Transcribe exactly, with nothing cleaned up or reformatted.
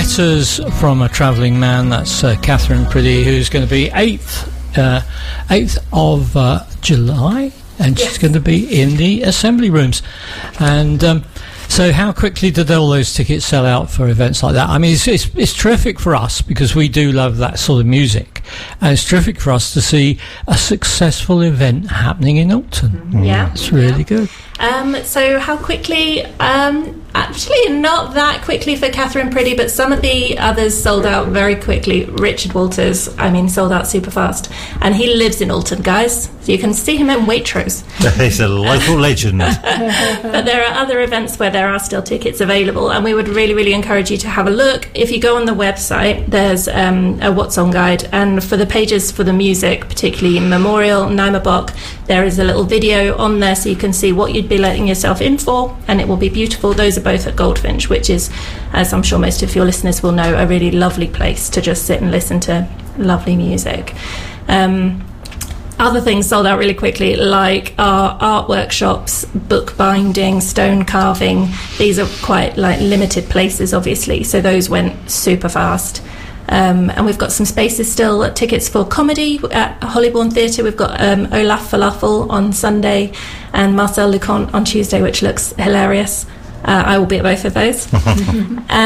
letters from a travelling man. That's uh, Catherine Priddy, who's going to be eighth, uh, eighth of uh, July, and yes. she's going to be in the Assembly Rooms. And um, so how quickly did all those tickets sell out for events like that? I mean, it's, it's, it's terrific for us because we do love that sort of music, and it's terrific for us to see a successful event happening in Alton. Mm-hmm. Yeah, it's really yeah. good. Um, so how quickly? Um, actually, not that quickly for Catherine Priddy, but some of the others sold out very quickly. Richard Walters, I mean, sold out super fast. And he lives in Alton, guys, so you can see him in Waitrose. He's a local legend. But there are other events where there are still tickets available, and we would really, really encourage you to have a look. If you go on the website, there's um, a What's On guide, and for the pages for the music, particularly Memorial, Naima Bok, there is a little video on there so you can see what you'd be letting yourself in for, and it will be beautiful. Those are both at Goldfinch, which is, as I'm sure most of your listeners will know, a really lovely place to just sit and listen to lovely music. Um, other things sold out really quickly, like our art workshops, book binding, stone carving. These are quite like limited places, obviously, so those went super fast. Um, and we've got some spaces still, tickets for comedy at Hollybourne Theatre. We've got um, Olaf Falafel on Sunday and Marcel Leconte on Tuesday, which looks hilarious. Uh, I will be at both of those.